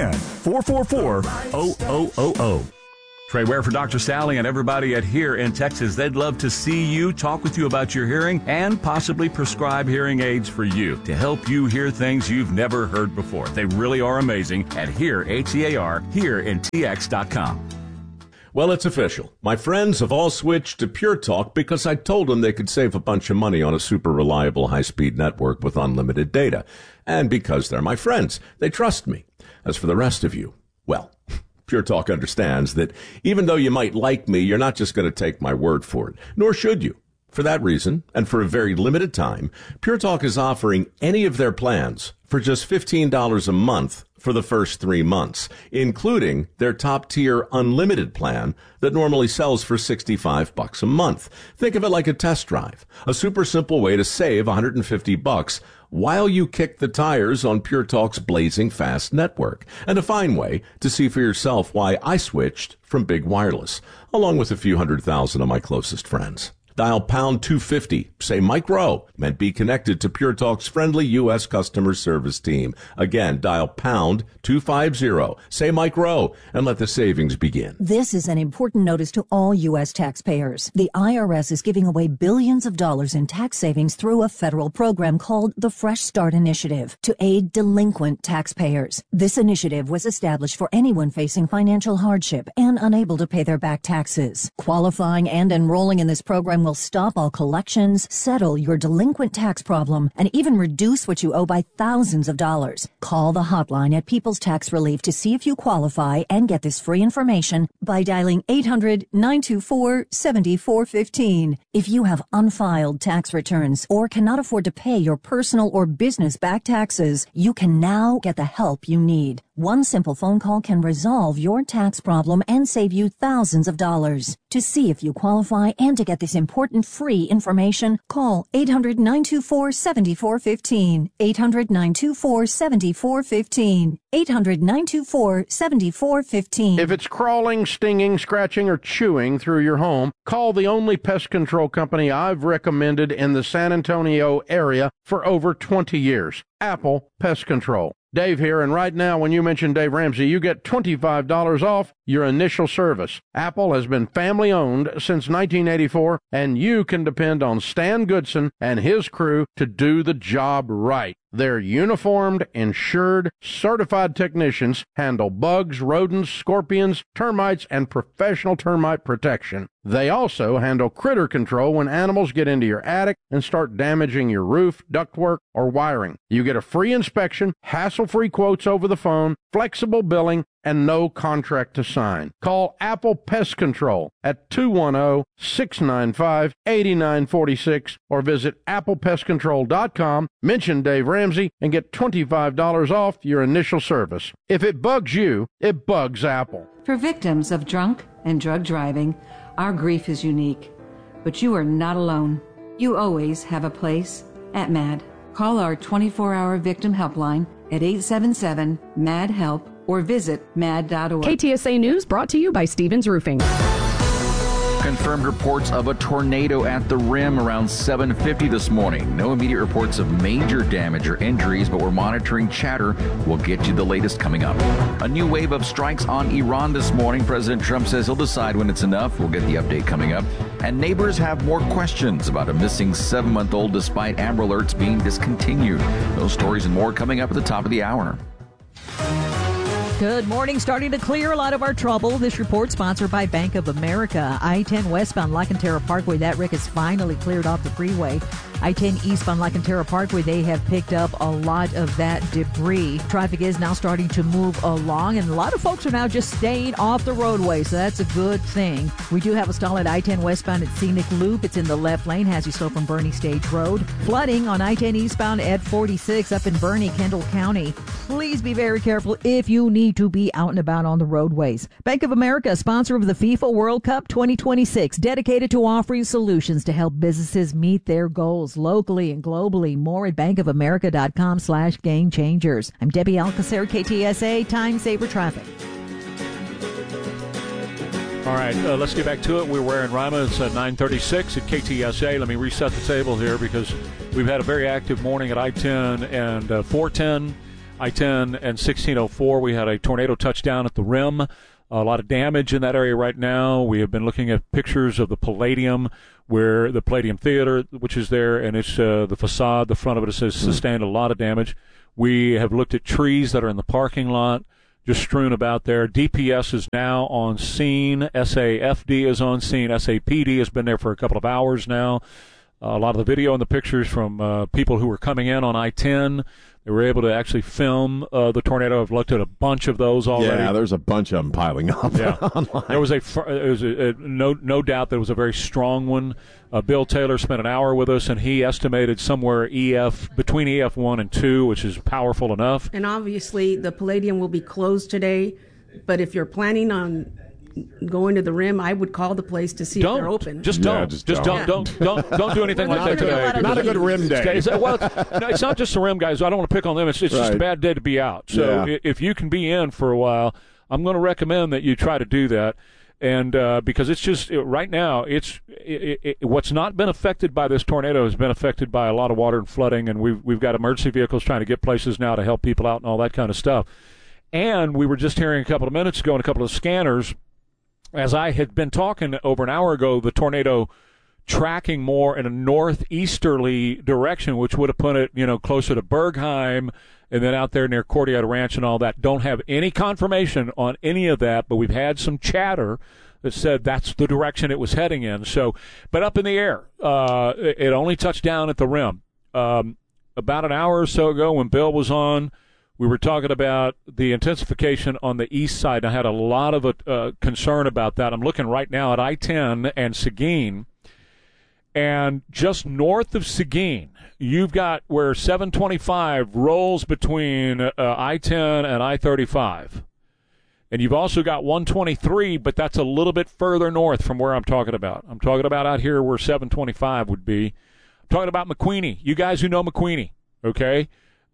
210-444-0000. Trey Ware for Dr. Sally and everybody at Here in Texas. They'd love to see you, talk with you about your hearing, and possibly prescribe hearing aids for you to help you hear things you've never heard before. They really are amazing at Here, H-E-A-R, HereInTX.com. Well, it's official. My friends have all switched to Pure Talk because I told them they could save a bunch of money on a super reliable high-speed network with unlimited data. And because they're my friends, they trust me. As for the rest of you, well, Pure Talk understands that even though you might like me, you're not just going to take my word for it, nor should you. For that reason, and for a very limited time, Pure Talk is offering any of their plans for just $15 a month for the first 3 months, including their top-tier unlimited plan that normally sells for $65 a month. Think of it like a test drive, a super simple way to save $150 while you kick the tires on Pure Talk's blazing fast network, and a fine way to see for yourself why I switched from big wireless, along with a few 100,000 of my closest friends. Dial pound 250, say Mike Rowe, and be connected to Pure Talk's friendly U.S. customer service team. Again, dial pound 250, say Mike Rowe, and let the savings begin. This is an important notice to all U.S. taxpayers. The IRS is giving away billions of dollars in tax savings through a federal program called the Fresh Start Initiative to aid delinquent taxpayers. This initiative was established for anyone facing financial hardship and unable to pay their back taxes. Qualifying and enrolling in this program will stop all collections, settle your delinquent tax problem, and even reduce what you owe by thousands of dollars. Call the hotline at People's Tax Relief to see if you qualify and get this free information by dialing 800-924-7415. If you have unfiled tax returns or cannot afford to pay your personal or business back taxes, you can now get the help you need. One simple phone call can resolve your tax problem and save you thousands of dollars. To see if you qualify and to get this important free information, call 800-924-7415. 800-924-7415. 800-924-7415. If it's crawling, stinging, scratching, or chewing through your home, call the only pest control company I've recommended in the San Antonio area for over 20 years, Apple Pest Control. Dave here, and right now when you mention Dave Ramsey, you get $25 off your initial service. Apple has been family-owned since 1984, and you can depend on Stan Goodson and his crew to do the job right. Their uniformed, insured, certified technicians handle bugs, rodents, scorpions, termites, and professional termite protection. They also handle critter control when animals get into your attic and start damaging your roof, ductwork, or wiring. You get a free inspection, hassle-free quotes over the phone, flexible billing, and no contract to sign. Call Apple Pest Control at 210-695-8946 or visit applepestcontrol.com, mention Dave Ramsey, and get $25 off your initial service. If it bugs you, it bugs Apple. For victims of drunk and drug driving, our grief is unique, but you are not alone. You always have a place at MAD. Call our 24-hour victim helpline at 877-MAD-HELP or visit mad.org. KTSA News brought to you by Stevens Roofing. Confirmed reports of a tornado at the rim around 7:50 this morning. No immediate reports of major damage or injuries, but we're monitoring chatter. We'll get you the latest coming up. A new wave of strikes on Iran this morning. President Trump says he'll decide when it's enough. We'll get the update coming up. And neighbors have more questions about a missing 7-month-old despite Amber Alerts being discontinued. Those stories and more coming up at the top of the hour. Good morning. Starting to clear a lot of our trouble. This report sponsored by Bank of America. I-10 westbound La Cantera Parkway. That wreck is finally cleared off the freeway. I-10 eastbound Lacantera Parkway, they have picked up a lot of that debris. Traffic is now starting to move along, and a lot of folks are now just staying off the roadway, so that's a good thing. We do have a stall at I-10 westbound at Scenic Loop. It's in the left lane, has you slow from Bernie Stage Road. Flooding on I-10 eastbound at 46 up in Bernie, Kendall County. Please be very careful if you need to be out and about on the roadways. Bank of America, sponsor of the FIFA World Cup 2026, dedicated to offering solutions to help businesses meet their goals locally and globally. More at bankofamerica.com/gamechangers. I'm Debbie Alcacer, KTSA, Time Saver Traffic. All right, let's get back to it. We're wearing Rima. It's 9:36 at KTSA. Let me reset the table here because we've had a very active morning at I-10 and 410, I-10 and 1604. We had a tornado touchdown at the rim. A lot of damage in that area right now. We have been looking at pictures of the Palladium, where the Palladium Theater, which is there, and it's the facade, the front of it has sustained a lot of damage. We have looked at trees that are in the parking lot, just strewn about there. DPS is now on scene. SAFD is on scene. SAPD has been there for a couple of hours now. A lot of the video and the pictures from people who were coming in on I-10. They were able to actually film the tornado. I've looked at a bunch of those already. Yeah, there's a bunch of them piling up online. There was no doubt there was a very strong one. Bill Taylor spent an hour with us, and he estimated somewhere between EF1 and 2, which is powerful enough. And obviously, the Palladium will be closed today. But if you're planning on going to the rim, I would call the place to see if they're open. Just don't do anything like that today. Not a good rim day. Well, no, it's not just the rim guys. I don't want to pick on them. It's just a bad day to be out. So if you can be in for a while, I'm going to recommend that you try to do that. And because it's just right now, what's not been affected by this tornado has been affected by a lot of water and flooding, and we've got emergency vehicles trying to get places now to help people out and all that kind of stuff. And we were just hearing a couple of minutes ago in a couple of scanners, as I had been talking over an hour ago, the tornado tracking more in a northeasterly direction, which would have put it, closer to Bergheim and then out there near Cordiata Ranch and all that. Don't have any confirmation on any of that, but we've had some chatter that said that's the direction it was heading in. So, but up in the air, it only touched down at the rim. About an hour or so ago when Bill was on, we were talking about the intensification on the east side. I had a lot of concern about that. I'm looking right now at I-10 and Seguin. And just north of Seguin, you've got where 725 rolls between I-10 and I-35. And you've also got 123, but that's a little bit further north from where I'm talking about. I'm talking about out here where 725 would be. I'm talking about McQueenie. You guys who know McQueenie, okay?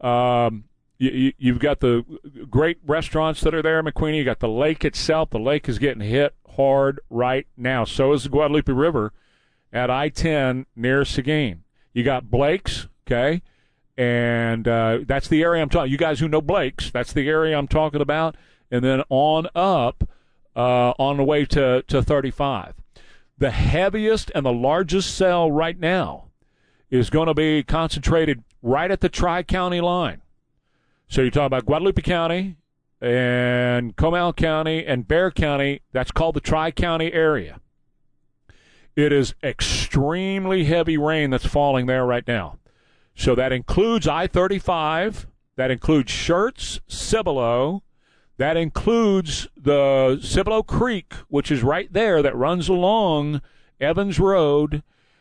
You've got the great restaurants that are there in McQueenie. You got the lake itself. The lake is getting hit hard right now. So is the Guadalupe River at I-10 near Seguin. You got Blake's, okay? And that's the area I'm talking. You guys who know Blake's, that's the area I'm talking about. And then on up on the way to 35. The heaviest and the largest cell right now is going to be concentrated right at the Tri-County line. So you're talking about Guadalupe County and Comal County and Bexar County. That's called the Tri-County area. It is extremely heavy rain that's falling there right now. So that includes I-35. That includes Schertz, Cibolo. That includes the Cibolo Creek, which is right there that runs along Evans Road.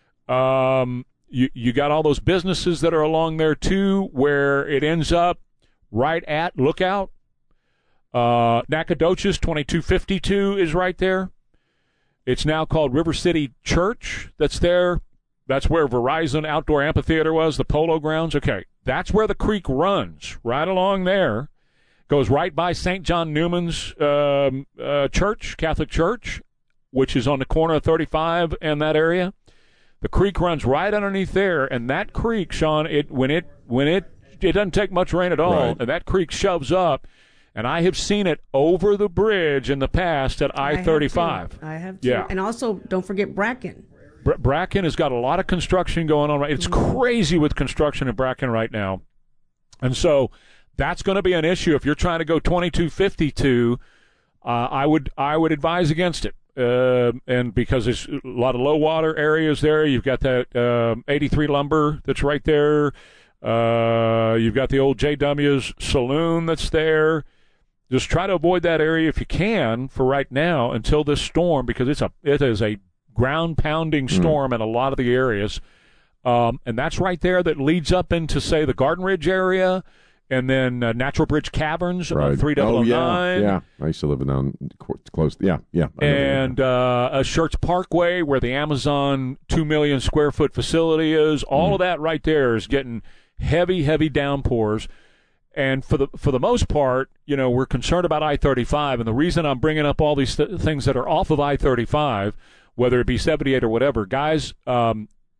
You got all those businesses that are along there, too, where it ends up right at Lookout. Nacogdoches 2252 is right there. It's now called River City Church that's there. That's where Verizon Outdoor Amphitheater was, the Polo Grounds. Okay, that's where the creek runs, right along there. Goes right by St. John Newman's church, Catholic Church, which is on the corner of 35 and that area. The creek runs right underneath there, and that creek, Sean, it doesn't take much rain at all, right. And that creek shoves up, and I have seen it over the bridge in the past at I-35. I have too. Yeah. And also, don't forget Bracken. Bracken has got a lot of construction going on. It's crazy with construction in Bracken right now. And so that's going to be an issue. If you're trying to go 2252, I would advise against it. and because there's a lot of low water areas there, you've got that 83 lumber that's right there. You've got the old JW's saloon that's there. Just try to avoid that area if you can for right now until this storm, because it is a ground-pounding storm in a lot of the areas. And that's right there that leads up into, say, the Garden Ridge area, and then Natural Bridge Caverns, right. 3009. Yeah. I used to live down close. Yeah. And Schertz Parkway, where the Amazon 2 million square foot facility is. All of that right there is getting heavy downpours. And for the most part, we're concerned about I-35. And the reason I'm bringing up all these things that are off of I-35, whether it be 78 or whatever, guys, a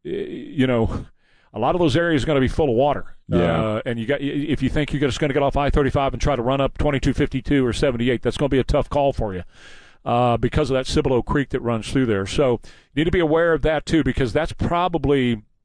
lot of those areas are going to be full of water. Yeah. And if you think you're just going to get off I-35 and try to run up 2252 or 78, that's going to be a tough call for you because of that Cibolo Creek that runs through there. So you need to be aware of that, too, because that's probably –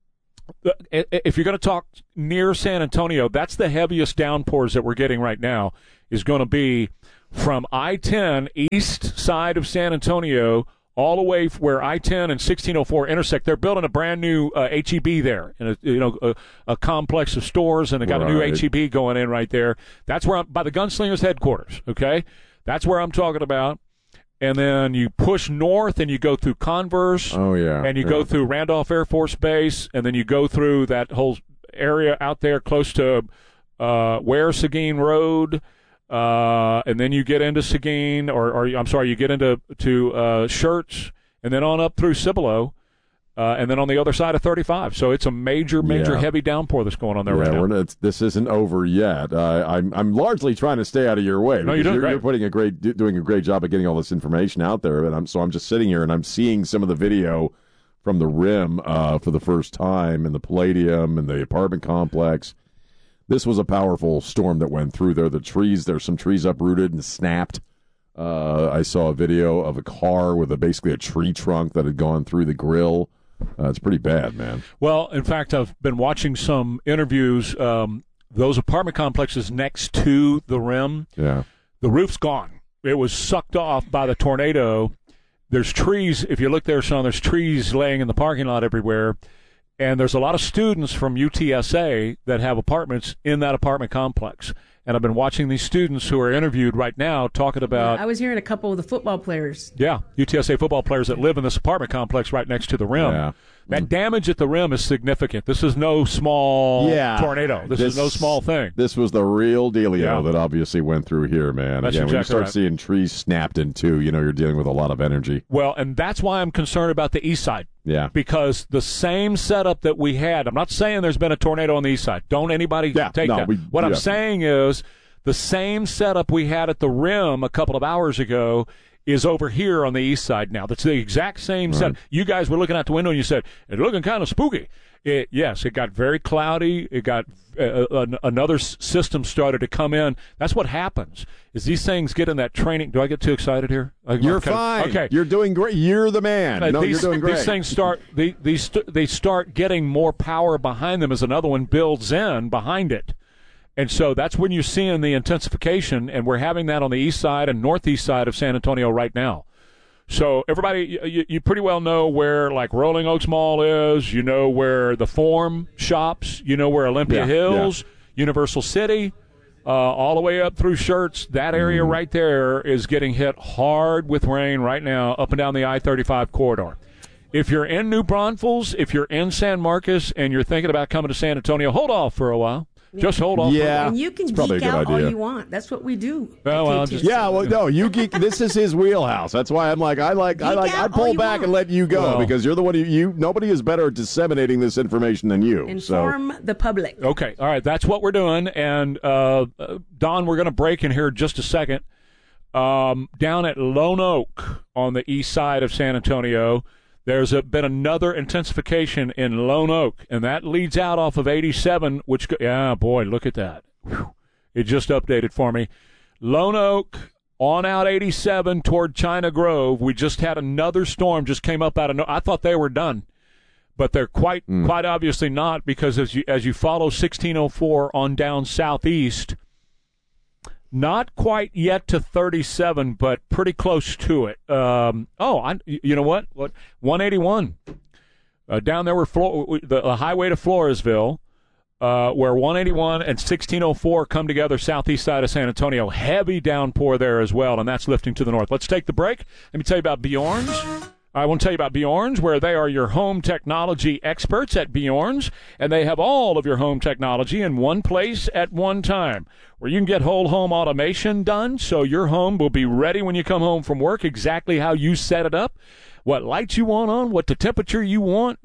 if you're going to talk near San Antonio, that's the heaviest downpours that we're getting right now is going to be from I-10 east side of San Antonio all the way where I-10 and 1604 intersect. They're building a brand new H-E-B there, and a complex of stores, and they got a new H-E-B going in right there. That's where by the Gunslingers headquarters. Okay, that's where I'm talking about. And then you push north and you go through Converse. Oh, yeah. And you go through Randolph Air Force Base, and then you go through that whole area out there close to Ware Seguin Road, and then you get into Seguin, you get into Schertz, and then on up through Cibolo, and then on the other side of 35. So it's a major heavy downpour that's going on there right now. This isn't over yet. I'm largely trying to stay out of your way. No, you're doing great. You're doing a great job of getting all this information out there. And I'm just sitting here and I'm seeing some of the video from the rim for the first time in the Palladium and the apartment complex. This was a powerful storm that went through there. There's some trees uprooted and snapped. I saw a video of a car with basically a tree trunk that had gone through the grill. It's pretty bad, man. Well, in fact, I've been watching some interviews. Those apartment complexes next to the rim, the roof's gone. It was sucked off by the tornado. There's trees. If you look there, Sean, there's trees laying in the parking lot everywhere. And there's a lot of students from UTSA that have apartments in that apartment complex. And I've been watching these students who are interviewed right now talking about... I was hearing a couple of the football players. Yeah, UTSA football players that live in this apartment complex right next to the rim. Yeah. That damage at the rim is significant. This is no small tornado. This is no small thing. This was the real dealio that obviously went through here, man. That's Again, when you exactly start right. seeing trees snapped in two, you're dealing with a lot of energy. Well, and that's why I'm concerned about the east side. Yeah. Because the same setup that we had, I'm not saying there's been a tornado on the east side. Don't anybody take that. What I'm saying is the same setup we had at the rim a couple of hours ago is over here on the east side now. That's the exact same setup. You guys were looking out the window and you said, it's looking kind of spooky. Yes, it got very cloudy. It got another system started to come in. That's what happens is these things get in that training. Do I get too excited here? You're fine. Okay. You're doing great. You're the man. You're doing great. These things start they start getting more power behind them as another one builds in behind it. And so that's when you're seeing the intensification, and we're having that on the east side and northeast side of San Antonio right now. So everybody, you pretty well know where, like, Rolling Oaks Mall is. You know where the Forum shops. You know where Olympia Hills, Universal City, all the way up through Schertz. That area right there is getting hit hard with rain right now up and down the I-35 corridor. If you're in New Braunfels, if you're in San Marcos, and you're thinking about coming to San Antonio, hold off for a while. Just hold on. Yeah, and you can geek out all you want. That's what we do. You geek. This is his wheelhouse. That's why I'm like, I pull back and let you go because you're the one nobody is better at disseminating this information than you. Inform the public. Okay, all right, that's what we're doing. And Don, we're going to break in here just a second. Down at Lone Oak on the east side of San Antonio, there's been another intensification in Lone Oak, and that leads out off of 87, look at that. Whew. It just updated for me. Lone Oak on out 87 toward China Grove. We just had another storm just came up out of I thought they were done, but they're quite obviously not, because as you follow 1604 on down southeast, Not quite yet to 37, but pretty close to it. You know what? 181. Down there where the highway to Floresville, where 181 and 1604 come together, southeast side of San Antonio. Heavy downpour there as well, and that's lifting to the north. Let's take the break. Let me tell you about Bjorn's. I want to tell you about Bjorn's, where they are your home technology experts at Bjorn's, and they have all of your home technology in one place at one time, where you can get whole home automation done so your home will be ready when you come home from work, exactly how you set it up, what lights you want on, what the temperature you want,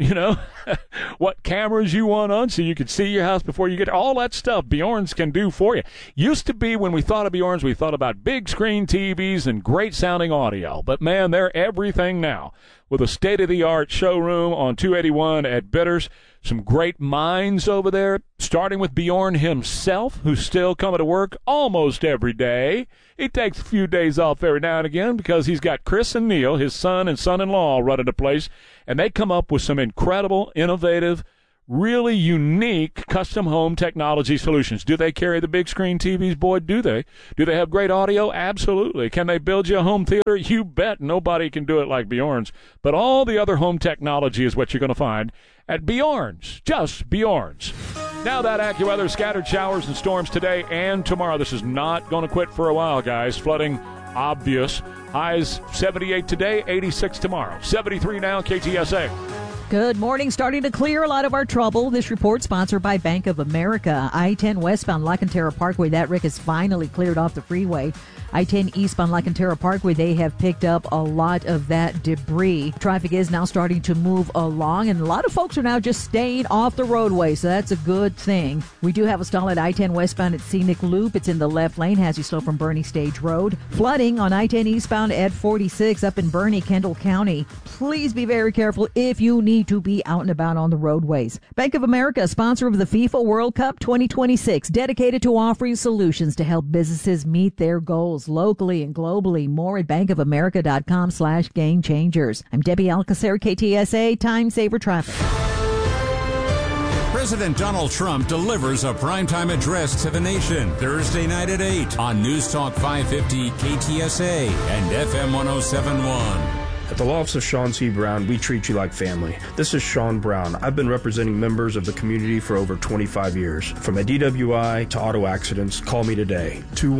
what cameras you want on so you can see your house before you get all that stuff Bjorn's can do for you. Used to be when we thought of Bjorn's, we thought about big screen TVs and great sounding audio. But, man, they're everything now. With a state-of-the-art showroom on 281 at Bitters, some great minds over there, starting with Bjorn himself, who's still coming to work almost every day. He takes a few days off every now and again because he's got Chris and Neil, his son and son-in-law, running the place, and they come up with some incredible, innovative, really unique custom home technology solutions. Do they carry the big screen TVs? Boy, do they. Do they have great audio? Absolutely. Can they build you a home theater? You bet. Nobody can do it like Bjorn's. But all the other home technology is what you're going to find at Bjorn's. Just Bjorn's. Now that AccuWeather, scattered showers and storms today and tomorrow. This is not going to quit for a while, guys. Flooding, obvious. Highs 78 today, 86 tomorrow. 73 now, KTSA. Good morning. Starting to clear a lot of our trouble. This report sponsored by Bank of America. I-10 westbound La Cantera Parkway. That wreck is finally cleared off the freeway. I-10 eastbound La Cantera Parkway, they have picked up a lot of that debris. Traffic is now starting to move along, and a lot of folks are now just staying off the roadway, so that's a good thing. We do have a stall at I-10 westbound at Scenic Loop. It's in the left lane, has you slow from Bernie Stage Road. Flooding on I-10 eastbound at 46 up in Bernie, Kendall County. Please be very careful if you need to be out and about on the roadways. Bank of America, sponsor of the FIFA World Cup 2026, dedicated to offering solutions to help businesses meet their goals locally and globally. More at bankofamerica.com/game changers. I'm Debbie Alcacer, KTSA, Time Saver Traffic. President Donald Trump delivers a primetime address to the nation Thursday night at 8 on News Talk 550 KTSA and FM 107.1. At the Law Office of Sean C. Brown, we treat you like family. This is Sean Brown. I've been representing members of the community for over 25 years. From a DWI to auto accidents, call me today,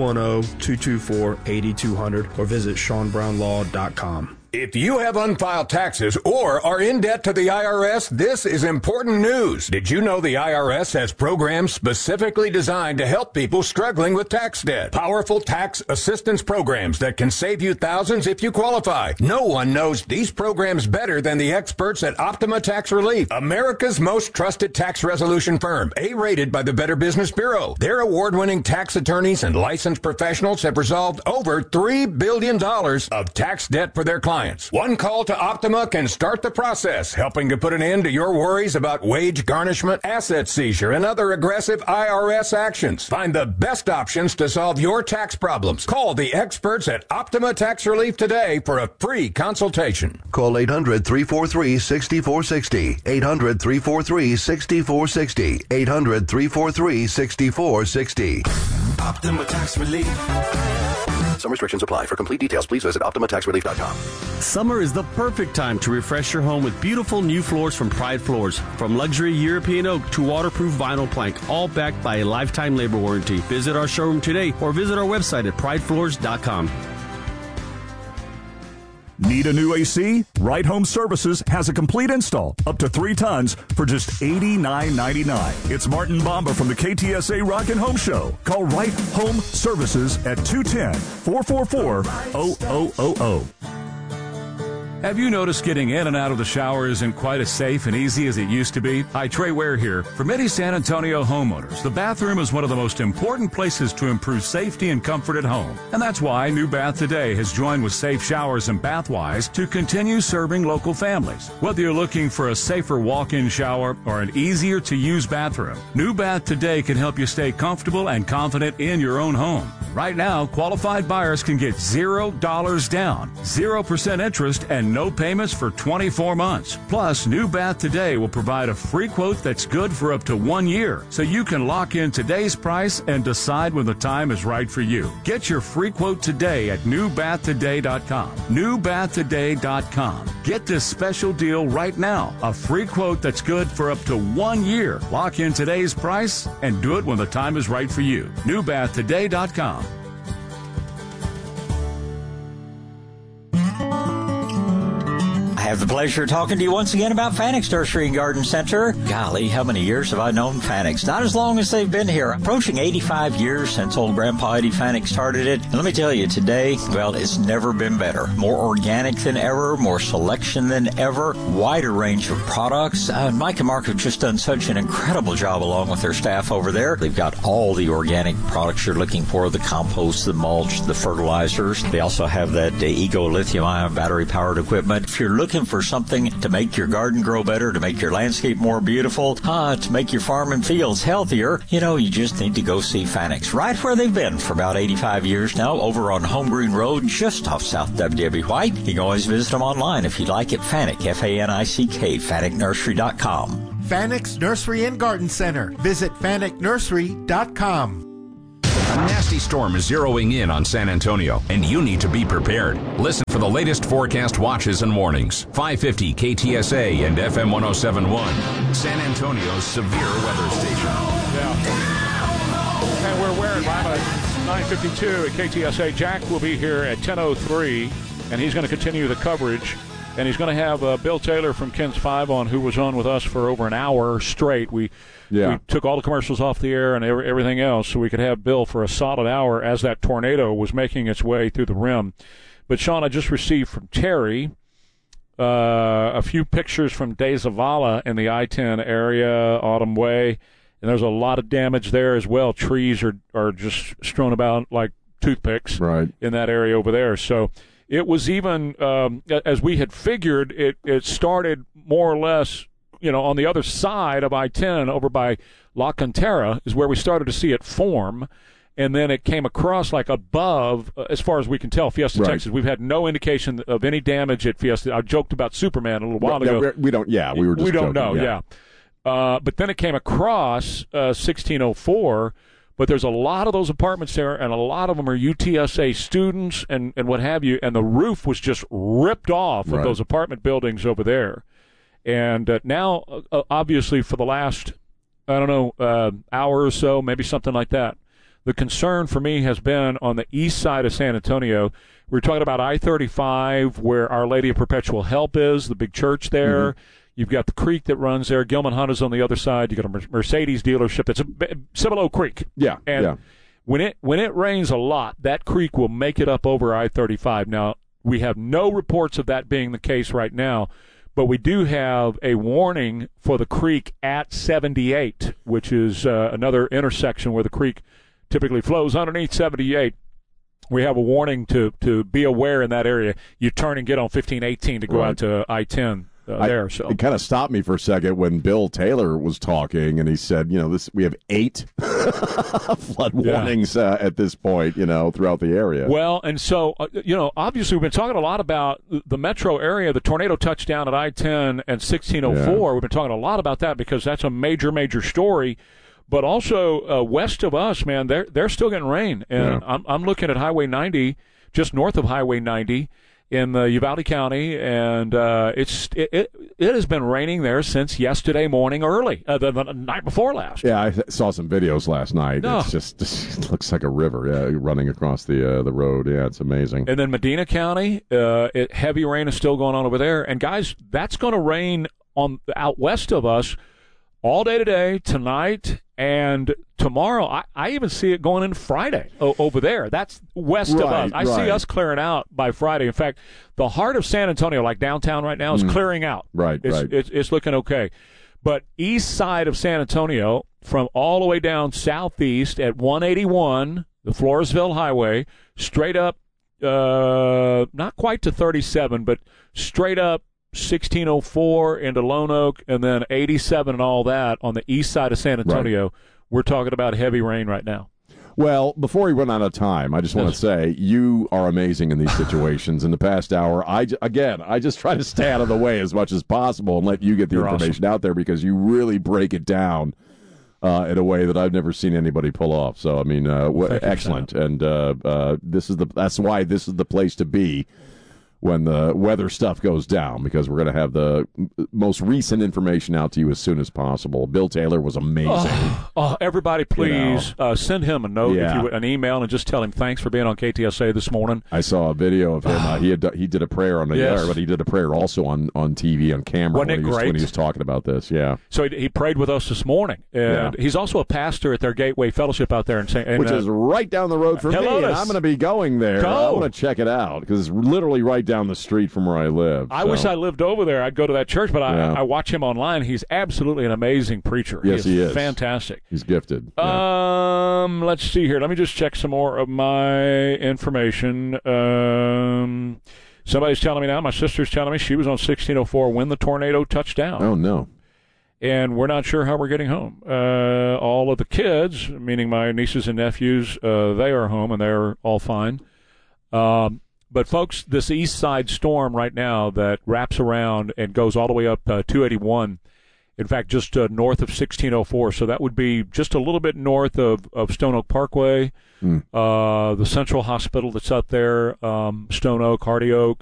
210-224-8200, or visit SeanBrownLaw.com. If you have unfiled taxes or are in debt to the IRS, this is important news. Did you know the IRS has programs specifically designed to help people struggling with tax debt? Powerful tax assistance programs that can save you thousands if you qualify. No one knows these programs better than the experts at Optima Tax Relief, America's most trusted tax resolution firm, A-rated by the Better Business Bureau. Their award-winning tax attorneys and licensed professionals have resolved over $3 billion of tax debt for their clients. One call to Optima can start the process, helping to put an end to your worries about wage garnishment, asset seizure, and other aggressive IRS actions. Find the best options to solve your tax problems. Call the experts at Optima Tax Relief today for a free consultation. Call 800-343-6460. 800-343-6460. 800-343-6460. Optima Tax Relief. Some restrictions apply. For complete details, please visit OptimaTaxRelief.com. Summer is the perfect time to refresh your home with beautiful new floors from Pride Floors. From luxury European oak to waterproof vinyl plank, all backed by a lifetime labor warranty. Visit our showroom today or visit our website at pridefloors.com. Need a new AC? Right Home Services has a complete install, up to 3 tons, for just $89.99. It's Martin Bomba from the KTSA Rockin' Home Show. Call Right Home Services at 210-444-0000. Have you noticed getting in and out of the shower isn't quite as safe and easy as it used to be? Hi, Trey Ware here. For many San Antonio homeowners, the bathroom is one of the most important places to improve safety and comfort at home. And that's why New Bath Today has joined with Safe Showers and Bathwise to continue serving local families. Whether you're looking for a safer walk-in shower or an easier-to-use bathroom, New Bath Today can help you stay comfortable and confident in your own home. Right now, qualified buyers can get $0 down, 0% interest, and no payments for 24 months. Plus, New Bath Today will provide a free quote that's good for up to 1 year, so you can lock in today's price and decide when the time is right for you. Get your free quote today at newbathtoday.com. newbathtoday.com. Get this special deal right now. A free quote that's good for up to 1 year. Lock in today's price and do it when the time is right for you. newbathtoday.com. I have the pleasure of talking to you once again about Fanix Nursery and Garden Center. Golly, how many years have I known Fanix? Not as long as they've been here. Approaching 85 years since old Grandpa Eddie Fanix started it. And let me tell you, today, well, it's never been better. More organic than ever, more selection than ever, wider range of products. Mike and Mark have just done such an incredible job along with their staff over there. They've got all the organic products you're looking for, the compost, the mulch, the fertilizers. They also have that Ego lithium-ion battery-powered equipment. If you're looking for something to make your garden grow better, to make your landscape more beautiful, to make your farm and fields healthier, you just need to go see Fanix. Right where they've been for about 85 years now, over on Home Green Road, just off South W.W. White. You can always visit them online if you'd like at Fanick, F-A-N-I-C-K, FanickNursery.com. Fanix Nursery and Garden Center. Visit FanickNursery.com. A nasty storm is zeroing in on San Antonio, and you need to be prepared. Listen for the latest forecast watches and warnings. 550 KTSA and FM 107.1, San Antonio's severe weather station. Yeah. And we're wearing live at 9:52 at KTSA. Jack will be here at 10:03, and he's going to continue the coverage. And he's going to have Bill Taylor from KENS 5 on, who was on with us for over an hour straight. We took all the commercials off the air and everything else so we could have Bill for a solid hour as that tornado was making its way through the rim. But, Sean, I just received from Terry a few pictures from De Zavala in the I-10 area, Autumn Way, and there's a lot of damage there as well. Trees are just strewn about like toothpicks in that area over there. So it was even, as we had figured, it started more or less, on the other side of I-10 over by La Cantera is where we started to see it form. And then it came across like above, as far as we can tell, Fiesta, Texas. We've had no indication of any damage at Fiesta. I joked about Superman a little while ago. We don't, we were just joking. Know, yeah. But then it came across 1604. But there's a lot of those apartments there, and a lot of them are UTSA students and what have you, and the roof was just ripped off of those apartment buildings over there. And now, obviously, for the last, hour or so, maybe something like that, the concern for me has been on the east side of San Antonio. We're talking about I-35, where Our Lady of Perpetual Help is, the big church there. Mm-hmm. You've got the creek that runs there. Gilman Hunt is on the other side. You've got a Mercedes dealership. It's a Cibolo Creek. Yeah. And when it rains a lot, that creek will make it up over I-35. Now, we have no reports of that being the case right now, but we do have a warning for the creek at 78, which is another intersection where the creek typically flows underneath 78. We have a warning to be aware in that area. You turn and get on 1518 to go out to I-10. So it kind of stopped me for a second when Bill Taylor was talking, and he said, we have 8 flood warnings at this point, throughout the area. Well, and so, obviously we've been talking a lot about the metro area, the tornado touchdown at I-10 and 1604. Yeah. We've been talking a lot about that because that's a major, major story. But also west of us, man, they're still getting rain. And I'm looking at Highway 90, just north of Highway 90, in Uvalde County, and it has been raining there since yesterday morning early, the night before last. Yeah, I saw some videos last night. It looks like a river running across the road. Yeah, it's amazing. And then Medina County, heavy rain is still going on over there. And guys, that's going to rain out west of us all day today, tonight, and tomorrow. I even see it going in Friday over there. That's west of us. I see us clearing out by Friday. In fact, the heart of San Antonio, like downtown right now, is clearing out. It's looking okay. But east side of San Antonio, from all the way down southeast at 181, the Floresville Highway, straight up, not quite to 37, but straight up 1604 into Lone Oak, and then 87 and all that on the east side of San Antonio. We're talking about heavy rain right now. Well, before we run out of time, I just want to say you are amazing in these situations. In the past hour, I just try to stay out of the way as much as possible and let you get the information out there because you really break it down in a way that I've never seen anybody pull off. So, I mean, excellent. And that's why this is the place to be when the weather stuff goes down, because we're going to have the most recent information out to you as soon as possible. Bill Taylor was amazing. Everybody, please send him a note, an email, and just tell him thanks for being on KTSA this morning. I saw a video of him. He did a prayer on the air, but he did a prayer also on TV, on camera. Wasn't it great? When he was talking about this, So he prayed with us this morning. And he's also a pastor at their Gateway Fellowship out there. Which is right down the road from me, and I'm going to be going there. I want to check it out, because it's literally right down the street from where I live. I wish I lived over there. I'd go to that church, but I watch him online. He's absolutely an amazing preacher. Yes, he is. Fantastic. He's gifted. Let's see here. Let me just check some more of my information. Somebody's telling me now, my sister's telling me she was on 1604 when the tornado touched down. Oh, no. And we're not sure how we're getting home. All of the kids, meaning my nieces and nephews, they are home, and they're all fine. But, folks, this east side storm right now that wraps around and goes all the way up 281, in fact, just north of 1604. So that would be just a little bit north of Stone Oak Parkway, the Central Hospital that's up there, Stone Oak, Hardy Oak,